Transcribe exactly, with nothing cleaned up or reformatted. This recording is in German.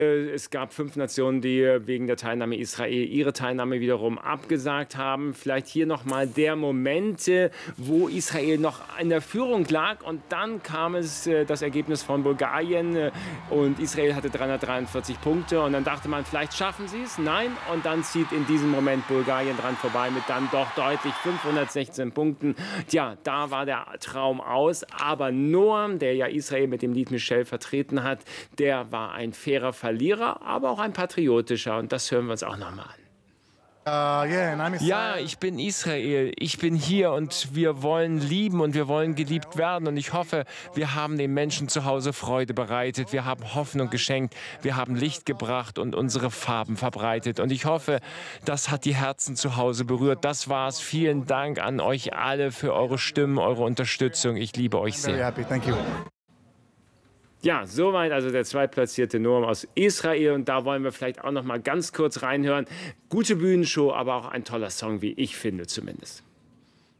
Es gab fünf Nationen, die wegen der Teilnahme Israel ihre Teilnahme wiederum abgesagt haben. Vielleicht hier noch mal der Moment, wo Israel noch in der Führung lag. Und dann kam es das Ergebnis von Bulgarien. Und Israel hatte dreihundertdreiundvierzig Punkte. Und dann dachte man, vielleicht schaffen sie es. Nein. Und dann zieht in diesem Moment Bulgarien dran vorbei mit dann doch deutlich fünfhundertsechzehn Punkten. Tja, da war der Traum aus. Aber Noam, der ja Israel mit dem Lied Michel vertreten hat, der war ein fairer Verlierer. Verlierer, aber auch ein patriotischer. Und das hören wir uns auch nochmal an. Ja, ich bin Israel. Ich bin hier und wir wollen lieben und wir wollen geliebt werden. Und ich hoffe, wir haben den Menschen zu Hause Freude bereitet. Wir haben Hoffnung geschenkt. Wir haben Licht gebracht und unsere Farben verbreitet. Und ich hoffe, das hat die Herzen zu Hause berührt. Das war's. Vielen Dank an euch alle für eure Stimmen, eure Unterstützung. Ich liebe euch sehr. Ja, soweit also der zweitplatzierte Noam aus Israel. Und da wollen wir vielleicht auch noch mal ganz kurz reinhören. Gute Bühnenshow, aber auch ein toller Song, wie ich finde zumindest.